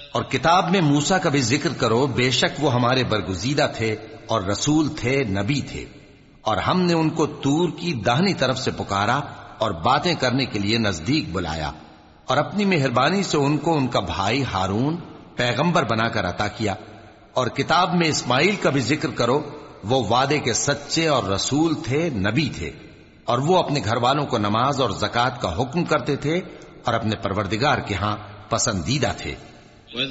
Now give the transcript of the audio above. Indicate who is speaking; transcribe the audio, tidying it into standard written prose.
Speaker 1: और किताब में मूसा का भी जिक्र करो, बेशक वो हमारे बरगुजीदा थे और रसूल थे, नबी थे। और हमने उनको तूर की दाहिनी तरफ से पुकारा और बातें करने के लिए नजदीक बुलाया, और अपनी मेहरबानी से उनको उनका भाई हारून पैगंबर बनाकर अता किया। और किताब में इस्माइल का भी जिक्र करो, वो वादे के सच्चे और रसूल थे, नबी थे। और वो अपने घर वालों को नमाज और ज़कात का हुक्म करते थे और अपने परवरदिगार के यहां पसंदीदा थे।